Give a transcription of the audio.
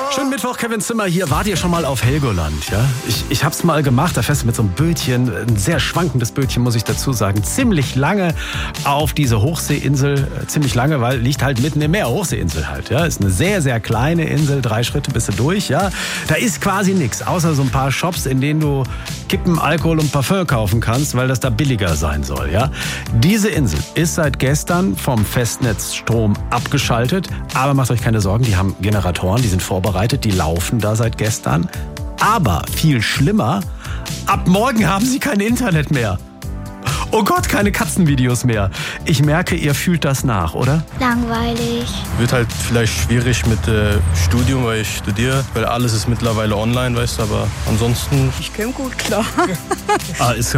Schönen Mittwoch, Kevin Zimmer hier. Wart ihr schon mal auf Helgoland? Ja? Ich hab's mal gemacht, da fährst du mit so einem Bötchen, ein sehr schwankendes Bötchen, muss ich dazu sagen, ziemlich lange auf diese Hochseeinsel, ziemlich lange, weil liegt halt mitten im Meer, Hochseeinsel halt. Ja? Ist eine sehr, sehr kleine Insel, 3 Schritte bist du durch. Ja? Da ist quasi nichts, außer so ein paar Shops, in denen du Kippen, Alkohol und Parfüm kaufen kannst, weil das da billiger sein soll. Ja? Diese Insel ist seit gestern vom Festnetzstrom abgeschaltet, aber macht euch keine Sorgen, die haben Generatoren, die sind vorbereitet, die laufen da seit gestern. Aber viel schlimmer, ab morgen haben sie kein Internet mehr. Oh Gott, keine Katzenvideos mehr. Ich merke, ihr fühlt das nach, oder? Langweilig. Wird halt vielleicht schwierig mit Studium, weil ich studiere, weil alles ist mittlerweile online, weißt du, aber ansonsten... Ich komme gut klar. Ist